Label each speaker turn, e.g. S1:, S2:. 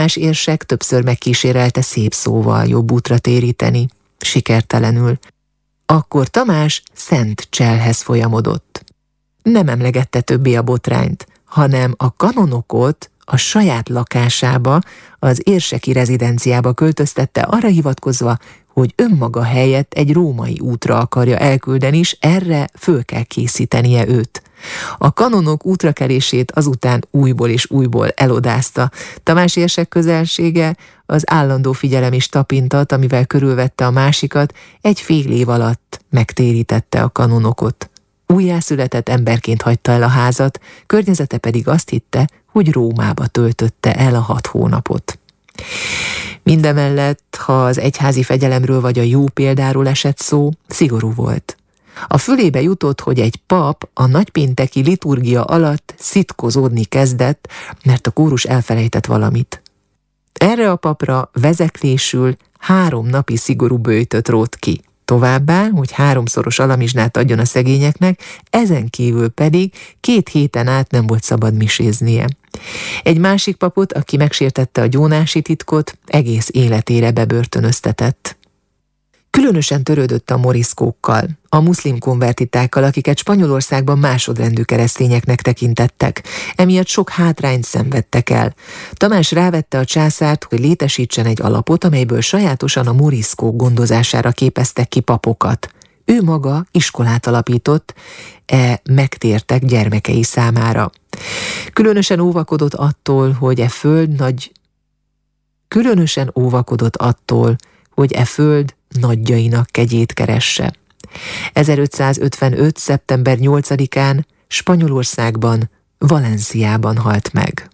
S1: Más érsek többször megkísérelte szép szóval jobb útra téríteni, sikertelenül. Akkor Tamás Szent Cselhez folyamodott. Nem emlegette többé a botrányt, hanem a kanonokot a saját lakásába, az érseki rezidenciába költöztette, arra hivatkozva, hogy önmaga helyett egy római útra akarja elküldeni, és erre föl kell készítenie őt. A kanonok útrakelését azután újból és újból elodázta. Tamás érsek közelsége, az állandó figyelem és tapintat, amivel körülvette a másikat, egy fél év alatt megtérítette a kanonokot. Újjászületett emberként hagyta el a házat, környezete pedig azt hitte, hogy Rómába töltötte el a 6 hónapot. Mindemellett, ha az egyházi fegyelemről vagy a jó példáról esett szó, szigorú volt. A fülébe jutott, hogy egy pap a nagypénteki liturgia alatt szitkozódni kezdett, mert a kórus elfelejtett valamit. Erre a papra vezeklésül 3 napi szigorú böjtöt rótt ki. Továbbá, hogy 3-szoros alamizsnát adjon a szegényeknek, ezen kívül pedig 2 héten át nem volt szabad miséznie. Egy másik papot, aki megsértette a gyónási titkot, egész életére bebörtönöztetett. Különösen törődött a moriszkókkal, a muszlim konvertitákkal, akiket Spanyolországban másodrendű keresztényeknek tekintettek. Emiatt sok hátrányt szenvedtek el. Tamás rávette a császárt, hogy létesítsen egy alapot, amelyből sajátosan a moriszkók gondozására képeztek ki papokat. Ő maga iskolát alapított megtértek gyermekei számára. Különösen óvakodott attól, hogy e föld nagyjainak kegyét keresse. 1555. szeptember 8-án Spanyolországban, Valenciában halt meg.